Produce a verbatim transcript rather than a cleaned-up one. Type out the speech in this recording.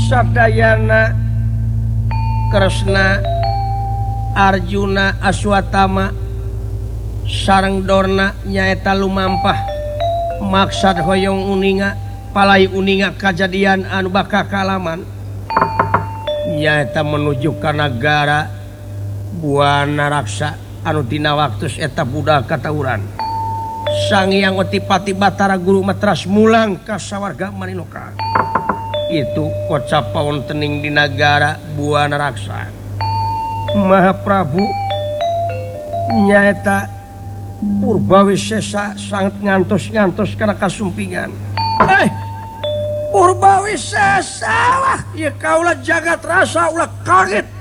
Sadayana Kresna Arjuna Aswatama sareng Dorna nyaeta lumampah maksad hoyong uninga palai uninga kejadian anu bakal kalaman nyaeta menuju ka negara Buana Raksa anu dina waktu eta budak katauran Sang Hyang Otipati Batara Guru Matras mulang ka sawarga Maniloka itu kocap paun tening di negara Buana Raksa Mahaprabu nyaeta Purbawisesa sangat ngantos-ngantos karena kasumpingan. Eh, Purbawisesa lah, ya kaulah jagat rasa ulah kaget.